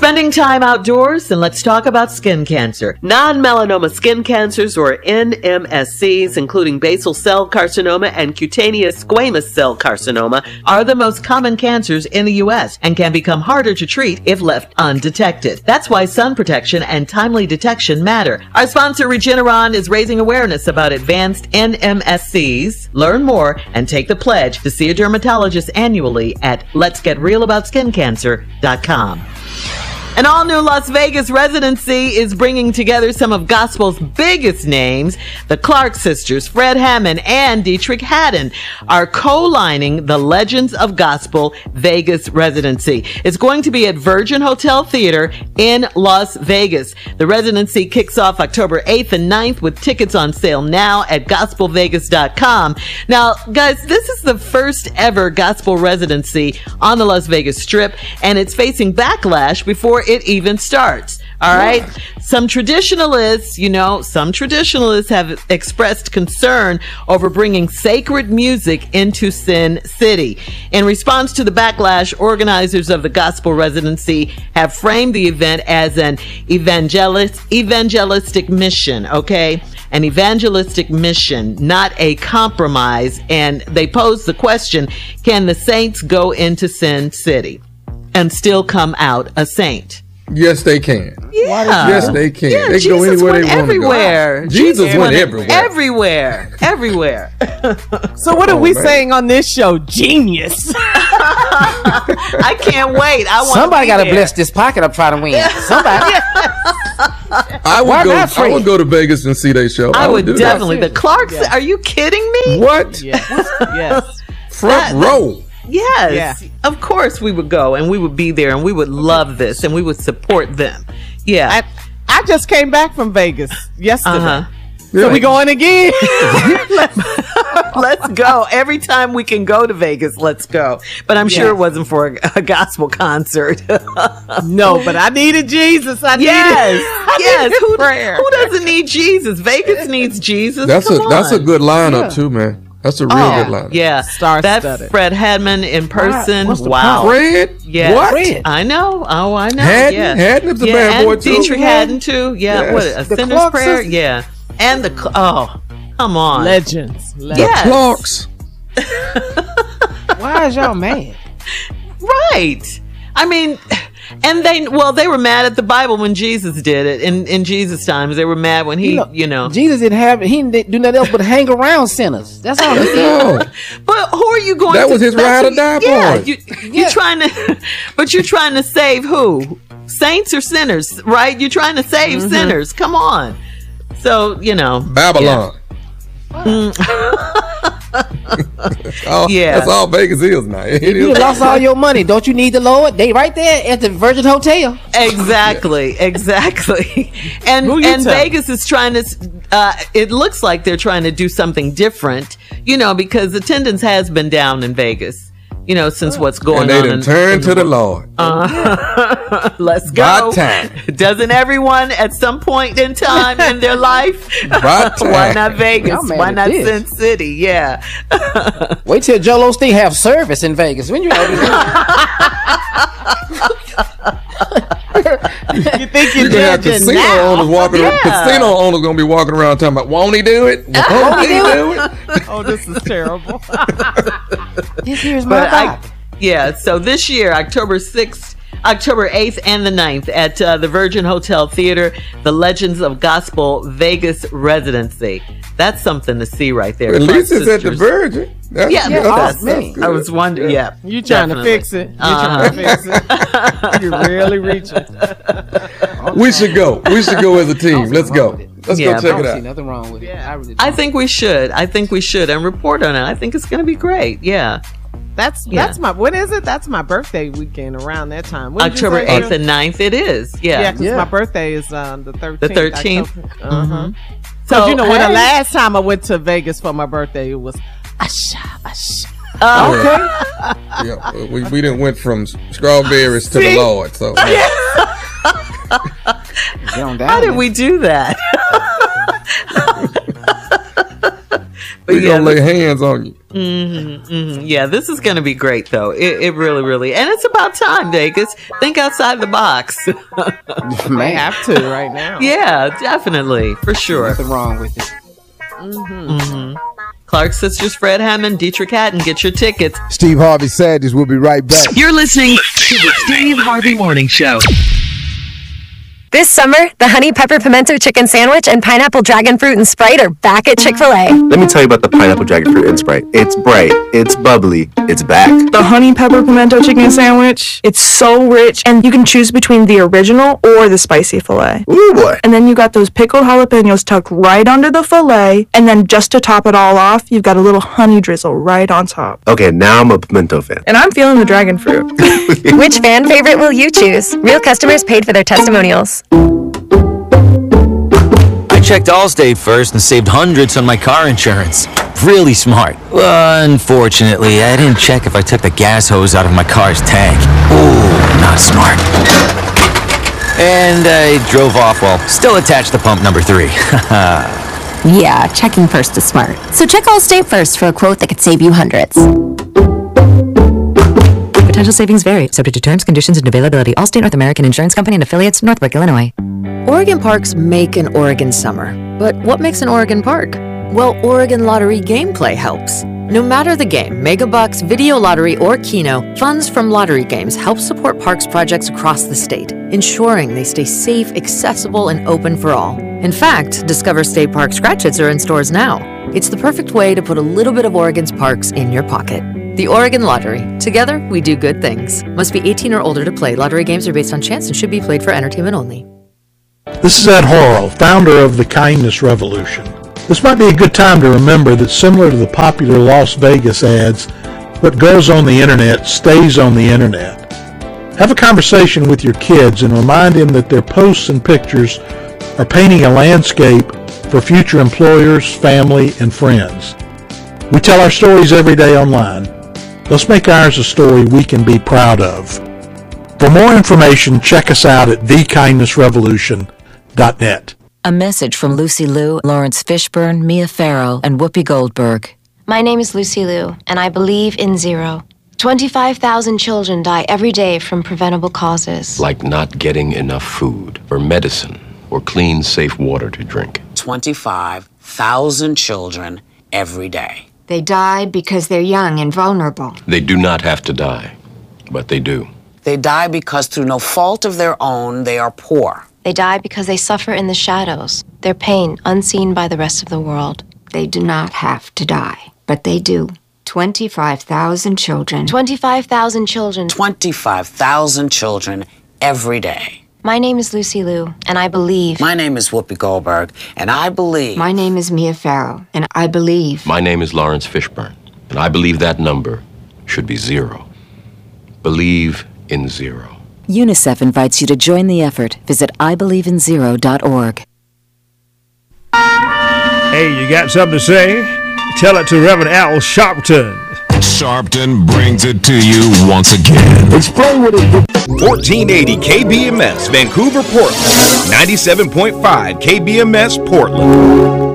Spending time outdoors, and let's talk about skin cancer. Non-melanoma skin cancers, or NMSCs, including basal cell carcinoma and cutaneous squamous cell carcinoma, are the most common cancers in the U.S. and can become harder to treat if left undetected. That's why sun protection and timely detection matter. Our sponsor, Regeneron, is raising awareness about advanced NMSCs. Learn more and take the pledge to see a dermatologist annually at letsgetrealaboutSkinCancer.com. An all-new Las Vegas residency is bringing together some of gospel's biggest names. The Clark sisters, Fred Hammond and Dietrich Haddon, are co-lining the Legends of Gospel Vegas residency. It's going to be at Virgin Hotel Theater in Las Vegas. The residency kicks off October 8th and 9th with tickets on sale now at gospelvegas.com. Now, guys, this is the first ever gospel residency on the Las Vegas Strip, and it's facing backlash before it even starts. All right. Some traditionalists have expressed concern over bringing sacred music into Sin City. In response to the backlash, organizers of the gospel residency have framed the event as an evangelistic mission. Okay. An evangelistic mission, not a compromise. And they pose the question, can the saints go into Sin City and still come out a saint? Yes, they can. Yeah. Yes, they can. Yeah, they can go anywhere they want everywhere. to go. Jesus went everywhere. Everywhere. So what are we saying on this show? Genius. I can't wait. Somebody got to bless this pocket up trying to win. Somebody. I would go to Vegas and see their show. I would definitely. The Clarks, are you kidding me? What? Yes. Front row. Yes, of course we would go, and we would be there, and we would love this, and we would support them. Yeah, I just came back from Vegas yesterday. So we going again? Let's go. Every time we can go to Vegas, let's go. But I'm sure it wasn't for a gospel concert. No, but I needed Jesus. Yes. Who doesn't need Jesus? Vegas needs Jesus. That's a good lineup too, man. That's a real good lineup. Yeah, star-studded. Fred Hammond in person. Wow. Fred? Yeah. What? Fred. I know. Oh, I know. Haddon? Haddon's a bad boy too. Dietrich Haddon too. Yeah. Yes. What? A Sinner's Prayer. Sisters? Yeah. And come on. Legends. The Clarks. Why is y'all mad? Right. I mean, and they were mad at the Bible when Jesus did it. In Jesus' times, they were mad when he. Jesus he didn't do nothing else but hang around sinners. That's all he did. But who are you going that to? That was his ride or die point. You're trying to, but you're trying to save who? Saints or sinners, right? You're trying to save sinners. Come on. So, Babylon. That's all Vegas is now. You lost all your money. Don't you need the Lord? They right there at the Virgin Hotel. Exactly. And Vegas is trying to. It looks like they're trying to do something different. Because attendance has been down in Vegas. Since what's going on. And they done turn to the Lord. Let's go. Doesn't everyone at some point in time in their life? Why not Vegas? Why not Sin City? Yeah. Wait till Joel Osteen have service in Vegas. When you You think you're casino owners casino owners gonna be walking around talking about, won't he do it? Won't he do it? Oh, this is terrible. Here's my Bible. So this year, October 6th, October 8th and the 9th at the Virgin Hotel Theater, the Legends of Gospel Vegas residency. That's something to see right there. At least it's at the Virgin. That's I was wondering. Yeah, you trying to fix it? You're really reaching. We should go. We should go as a team. Let's go. Let's go check it out. See nothing wrong with it. I think we should. And report on it. I think it's going to be great. Yeah. That's my. When is it? That's my birthday weekend. Around that time, October 8th and 9th. It is. Yeah. Because my birthday is the 13th. The 13th. So when the last time I went to Vegas for my birthday, it was Usher. Okay. We didn't went from strawberries to the Lord. So. How did we do that? We're gonna lay hands on you. Yeah, this is going to be great, though. It really, really, and it's about time, Vegas. Think outside the box. May have to right now. Yeah, definitely, for sure. Nothing wrong with it. Clark Sisters, Fred Hammond, Dietrich Haddon, get your tickets. Steve Harvey Sanders will be right back. You're listening to the Steve Harvey Morning Show. This summer, the Honey Pepper Pimento Chicken Sandwich and Pineapple Dragon Fruit and Sprite are back at Chick-fil-A. Let me tell you about the Pineapple Dragon Fruit and Sprite. It's bright, it's bubbly, it's back. The Honey Pepper Pimento Chicken Sandwich, it's so rich, and you can choose between the original or the spicy filet. Ooh, boy. And then you got those pickled jalapenos tucked right under the filet, and then just to top it all off, you've got a little honey drizzle right on top. Okay, now I'm a pimento fan. And I'm feeling the dragon fruit. Which fan favorite will you choose? Real customers paid for their testimonials. I checked Allstate first and saved hundreds on my car insurance. Really smart. Unfortunately, I didn't check if I took the gas hose out of my car's tank. Ooh, not smart. And I drove off while still attached to pump number 3. Yeah, checking first is smart. So check Allstate first for a quote that could save you hundreds. Potential savings vary, subject to terms, conditions, and availability. Allstate North American Insurance Company and affiliates, Northbrook, Illinois. Oregon parks make an Oregon summer. But what makes an Oregon park? Well, Oregon Lottery gameplay helps. No matter the game, Megabucks, Video Lottery, or Keno, funds from lottery games help support parks projects across the state, ensuring they stay safe, accessible, and open for all. In fact, Discover State Park scratch hits are in stores now. It's the perfect way to put a little bit of Oregon's parks in your pocket. The Oregon Lottery. Together, we do good things. Must be 18 or older to play. Lottery games are based on chance and should be played for entertainment only. This is Ed Horrell, founder of the Kindness Revolution. This might be a good time to remember that similar to the popular Las Vegas ads, what goes on the internet stays on the internet. Have a conversation with your kids and remind them that their posts and pictures are painting a landscape for future employers, family, and friends. We tell our stories every day online. Let's make ours a story we can be proud of. For more information, check us out at thekindnessrevolution.net. A message from Lucy Liu, Lawrence Fishburne, Mia Farrow, and Whoopi Goldberg. My name is Lucy Liu, and I believe in zero. 25,000 children die every day from preventable causes. Like not getting enough food, or medicine, or clean, safe water to drink. 25,000 children every day. They die because they're young and vulnerable. They do not have to die, but they do. They die because through no fault of their own, they are poor. They die because they suffer in the shadows, their pain unseen by the rest of the world. They do not have to die, but they do. 25,000 children. 25,000 children. 25,000 children every day. My name is Lucy Liu, and I believe. My name is Whoopi Goldberg, and I believe. My name is Mia Farrow, and I believe. My name is Lawrence Fishburne, and I believe that number should be 0. Believe in 0. UNICEF invites you to join the effort. Visit IBelieveInZero.org. Hey, you got something to say? Tell it to Reverend Al Sharpton. Sharpton brings it to you once again. Explain what it is. 1480 KBMS, Vancouver, Portland. 97.5 KBMS, Portland.